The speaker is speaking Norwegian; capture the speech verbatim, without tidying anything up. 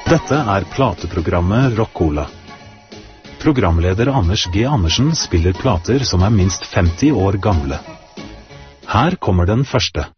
Dette er plateprogrammet Rock-Cola. Programleder Anders G. Andersen spiller plater som er minst femti år gamle. Her kommer den første.